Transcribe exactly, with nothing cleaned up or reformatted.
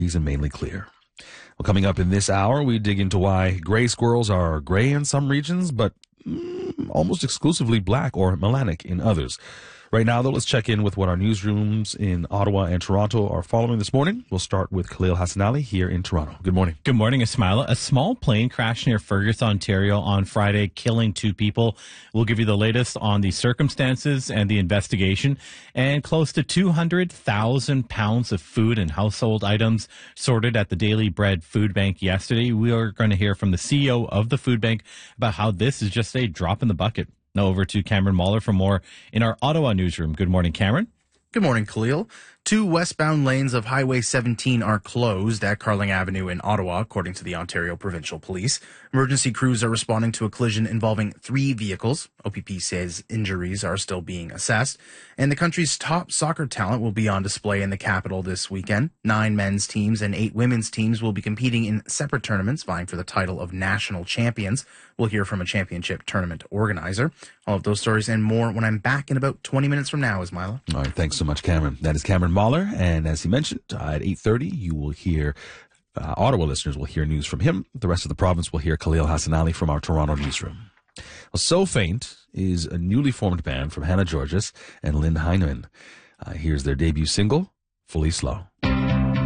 and mainly clear. Well, coming up in this hour, we dig into why gray squirrels are gray in some regions, but mm, almost exclusively black or melanic in others. Right now, though, let's check in with what our newsrooms in Ottawa and Toronto are following this morning. We'll start with Khalil Hassanali here in Toronto. Good morning. Good morning, Ismaila. A small plane crashed near Fergus, Ontario on Friday, killing two people. We'll give you the latest on the circumstances and the investigation. And close to two hundred thousand pounds of food and household items sorted at the Daily Bread Food Bank yesterday. We are going to hear from the C E O of the food bank about how this is just a drop in the bucket. Now over to Cameron Mahler for more in our Ottawa newsroom. Good morning, Cameron. Good morning, Khalil. Two westbound lanes of Highway seventeen are closed at Carling Avenue in Ottawa, according to the Ontario Provincial Police. Emergency crews are responding to a collision involving three vehicles. O P P says injuries are still being assessed. And the country's top soccer talent will be on display in the capital this weekend. Nine men's teams and eight women's teams will be competing in separate tournaments, vying for the title of national champions. We'll hear from a championship tournament organizer. All of those stories and more when I'm back in about twenty minutes from now, Ismaila. All right, thanks so much, Cameron. That is Cameron Mahler, and as he mentioned, at eight thirty, you will hear, uh, Ottawa listeners will hear news from him. The rest of the province will hear Khalil Hassanali from our Toronto newsroom. Well, So Faint is a newly formed band from Hannah Georges and Lynn Heineman. Uh, here's their debut single, Fully Slow.